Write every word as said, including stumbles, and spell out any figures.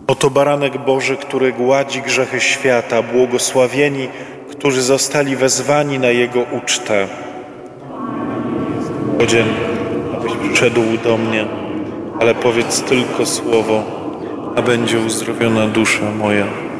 Oto baranek Boży, który gładzi grzechy świata, błogosławieni, którzy zostali wezwani na Jego ucztę. Godzien, abyś przyszedł do mnie, ale powiedz tylko słowo, a będzie uzdrowiona dusza moja.